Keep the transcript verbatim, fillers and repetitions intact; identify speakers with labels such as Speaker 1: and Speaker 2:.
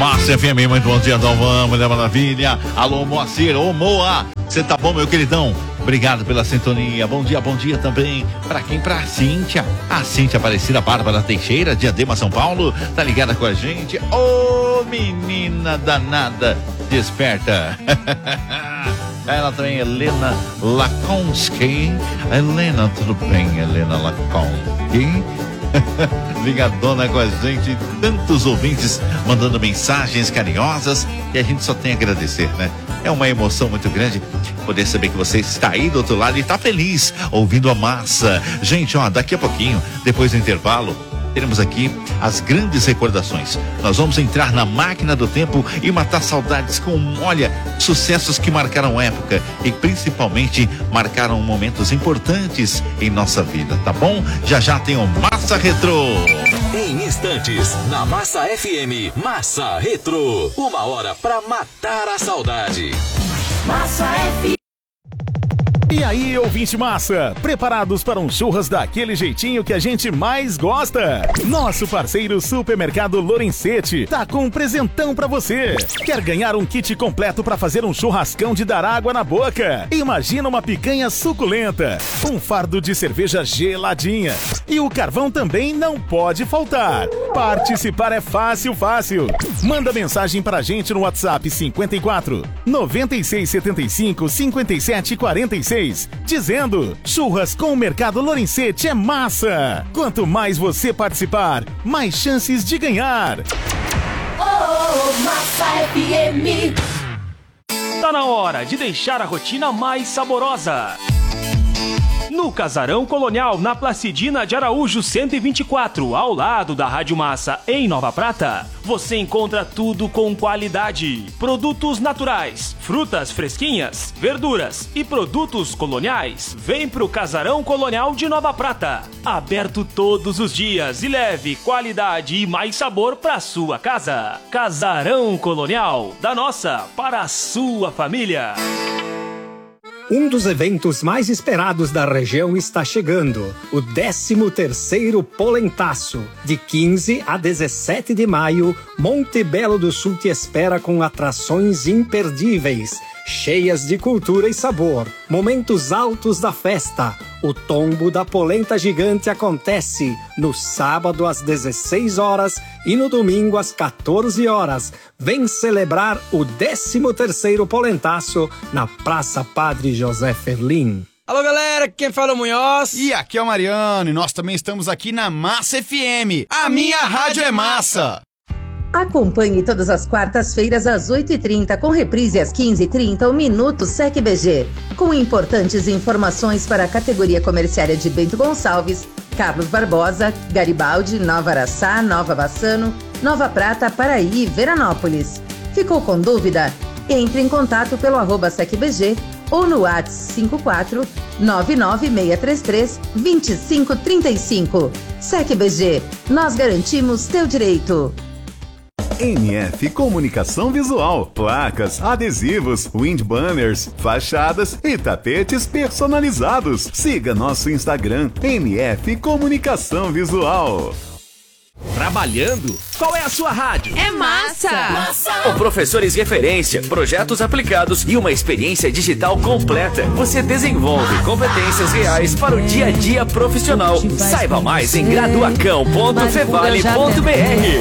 Speaker 1: Massa F M, muito bom dia, Dalvan, Mulher Maravilha. Alô, Moacir, ô Moa, você tá bom, meu queridão? Obrigado pela sintonia, bom dia, bom dia também pra quem? Pra Cíntia, a Cíntia Aparecida Bárbara Teixeira, Diadema, São Paulo, tá ligada com a gente. Ô, menina danada, desperta. Ela também, Helena Lakonski. Helena, tudo bem, Helena Lakonski? Ligadona com a gente, tantos ouvintes mandando mensagens carinhosas e a gente só tem a agradecer, né? É uma emoção muito grande poder saber que você está aí do outro lado e está feliz ouvindo a massa. Gente, ó, daqui a pouquinho, depois do intervalo, teremos aqui as grandes recordações. Nós vamos entrar na máquina do tempo e matar saudades com, olha, sucessos que marcaram época e principalmente marcaram momentos importantes em nossa vida, tá bom? Já já tem o Massa Retrô.
Speaker 2: Em instantes, na Massa F M, Massa Retrô. Uma hora pra matar a saudade.
Speaker 3: Massa F M.
Speaker 4: E aí, ouvinte massa, preparados para um churras daquele jeitinho que a gente mais gosta? Nosso parceiro Supermercado Lorenzetti tá com um presentão pra você. Quer ganhar um kit completo para fazer um churrascão de dar água na boca? Imagina uma picanha suculenta, um fardo de cerveja geladinha. E o carvão também não pode faltar. Participar é fácil, fácil. Manda mensagem pra gente no WhatsApp cinquenta e quatro, noventa e seis, setenta e cinco, cinquenta e sete, quarenta e seis. Dizendo, churras com o Mercado Lorenzetti é massa. Quanto mais você participar, mais chances de ganhar.
Speaker 3: Oh, Massa F M.
Speaker 5: Tá na hora de deixar a rotina mais saborosa. No Casarão Colonial, na Placidina de Araújo cento e vinte e quatro, ao lado da Rádio Massa, em Nova Prata, você encontra tudo com qualidade. Produtos naturais, frutas fresquinhas, verduras e produtos coloniais. Vem pro Casarão Colonial de Nova Prata. Aberto todos os dias e leve qualidade e mais sabor pra sua casa. Casarão Colonial, da nossa para a sua família.
Speaker 6: Um dos eventos mais esperados da região está chegando, o décimo terceiro Polentaço. De quinze a dezessete de maio, Monte Belo do Sul te espera com atrações imperdíveis, cheias de cultura e sabor. Momentos altos da festa. O tombo da polenta gigante acontece no sábado às dezesseis horas e no domingo às quatorze horas. Vem celebrar o décimo terceiro Polentaço na Praça Padre José Ferlim.
Speaker 7: Alô galera, quem fala é o Munhoz.
Speaker 8: E aqui é o Mariano e nós também estamos aqui na Massa F M. A minha rádio é massa.
Speaker 9: Acompanhe todas as quartas-feiras às oito e trinta, com reprise às quinze e trinta, o Minuto S E C B G, com importantes informações para a categoria comerciária de Bento Gonçalves, Carlos Barbosa, Garibaldi, Nova Araçá, Nova Bassano, Nova Prata, Paraí e Veranópolis. Ficou com dúvida? Entre em contato pelo arroba S E C B G ou no WhatsApp cinco quatro nove nove seis três três, dois cinco três cinco. S E C B G, nós garantimos teu direito.
Speaker 10: N F Comunicação Visual, placas, adesivos, wind banners, fachadas e tapetes personalizados. Siga nosso Instagram, N F Comunicação Visual.
Speaker 2: Trabalhando? Qual é a sua rádio?
Speaker 11: É massa!
Speaker 2: Massa! Com professores referência, projetos aplicados e uma experiência digital completa, você desenvolve competências reais para o dia a dia profissional. Saiba mais em graduacão ponto fevale ponto br.